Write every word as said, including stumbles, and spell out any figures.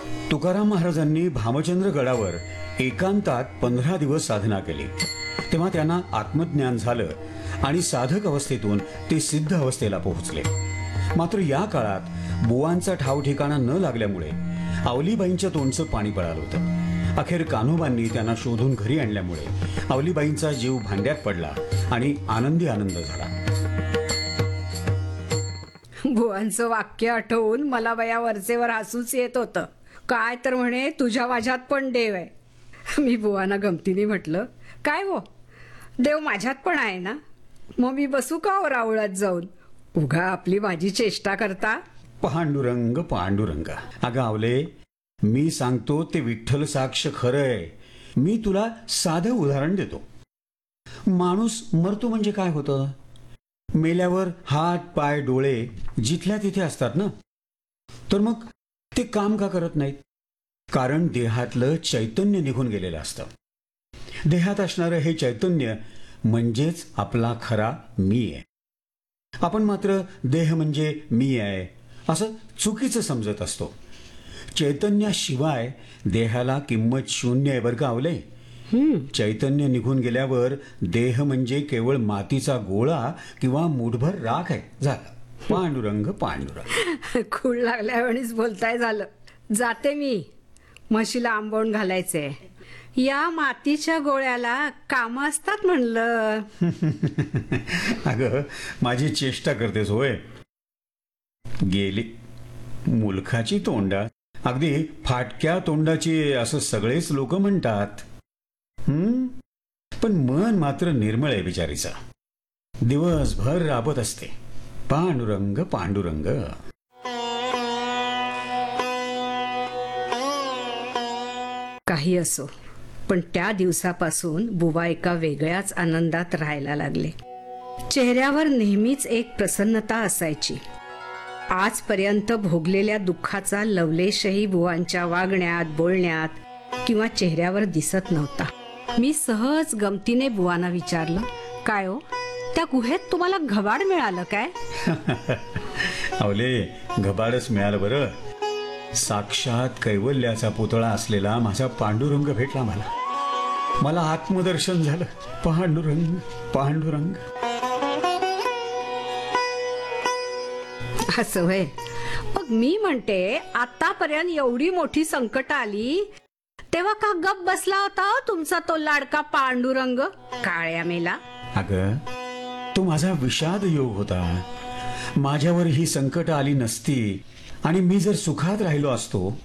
तुकाराम महाराजांनी भामचंद्र गडावर एकांतात पंधरा दिवस साधना केली. तेव्हा त्यांना आत्मज्ञान झालं आणि साधक अवस्थेतून ते सिद्ध अवस्थेला पोहोचले. मात्र या काळात बुवांचा ठाव ठिकाणा न लागल्यामुळे अवलीबाईंच्या तोंडचं पाणी पळालं होतं. अखेर कान्होबांनी त्यांना शोधून घरी आणल्यामुळे अवलीबाईंचा जीव भांड्यात पडला आणि आनंदी आनंद झाला. बुवांचं वाक्य आठवून मला वया वरचेवर हसूच येत होतं. काय तर म्हणे तुझ्या माझ्यात पण देव आहे. मी बुवांना गमतीने म्हटलं, काय हो देव माझ्यात पण आहे ना, मग मी बसू का हो रावळात जाऊन, उगा आपली माझी चेष्टा करता. पांडुरंग पांडुरंग. अगं आवले, मी सांगतो ते विठ्ठल साक्ष खरंय. मी तुला साधं उदाहरण देतो. माणूस मरतो म्हणजे काय होतं? मेल्यावर हात पाय डोळे जिथल्या तिथे असतात ना. तर मग ते काम का करत नाहीत? कारण देहातलं चैतन्य निघून गेलेलं असतं. देहात असणारं हे चैतन्य म्हणजेच आपला खरा मी आहे. आपण मात्र देह म्हणजे मी आहे असं चुकीचं समजत असतो. चैतन्याशिवाय देहाला किंमत शून्य आहे बरं का आवले. चैतन्य निघून गेल्यावर देह म्हणजे केवळ मातीचा गोळा किंवा मुठभर राख आहे. झालं. पांडुरंग पांडुरंग. खूळ लागल्यावानीच बोलताय झालं. जाते मी, म्हशीला आंबवून घालायचंय. या मातीच्या गोळ्याला काम असतात म्हणलं. अगं माझी चेष्टा करतेस होय. गेली मुलखाची तोंडा, अगदी फाटक्या तोंडाची असं सगळेच लोक म्हणतात. हम्म पण मन मात्र निर्मळ आहे बिचारीचा. दिवसभर राबत असते. पांडुरंग पांडुरंग. काही असो, पण त्या दिवसापासून बुवा एका वेगळ्याच आनंदात राहायला लागले. चेहऱ्यावर नेहमीच एक प्रसन्नता असायची. आजपर्यंत भोगलेल्या दुःखाचा लवलेशही बुवांच्या वागण्यात बोलण्यात किंवा चेहऱ्यावर दिसत नव्हता. मी सहज गमतीने बुवांना विचारलं, काय हो त्या गुहेत तुम्हाला घबाड मिळालं काय? अवले, घबाडच मिळालं बरं. साक्षात कैवल्याचा पुतळा असलेला माझा पांडुरंग भेटला मला. मला आत्मदर्शन झालं. पांडुरंग पांडुरंग. असं होय. मग मी म्हणते, आतापर्यंत एवढी मोठी संकट आली तेव्हा का गप बसला होता हो तुमचा तो लाडका पांडुरंग काळ्या मेला? अगं तो माझा विषाद योग होता. माझ्यावर ही संकट आली नसती आणि मी जर सुखात राहिलो असतो